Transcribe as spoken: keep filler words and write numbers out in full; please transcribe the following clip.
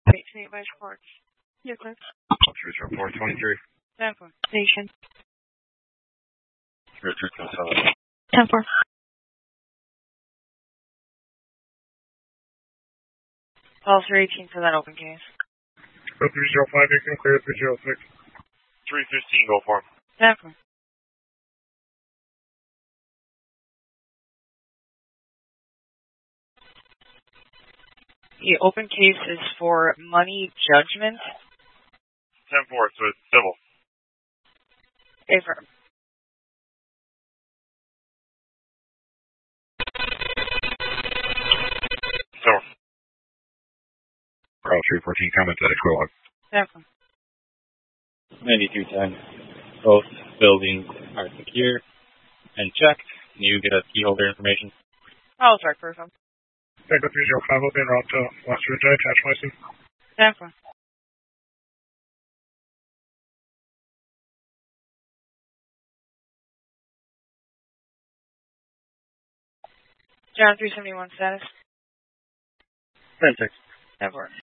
eighteen by Sports. You're clear. Richard four twenty-three. ten four. Station. Richard Casella. ten four. Call three eighteen for that open case. Go three zero five, you can clear three zero six. three fifteen, go for him. ten four. The open case is for money judgment. ten four, so it's civil. Okay, firm. So. Route three fourteen, comment to Equilog. ten four. ninety-two ten. Both buildings are secure and checked. Can you get a key holder information? I'll start first one. Echo three zero five, open route to West Ridge, attach license. ten four. John three seventy-one status. ten six. ten four.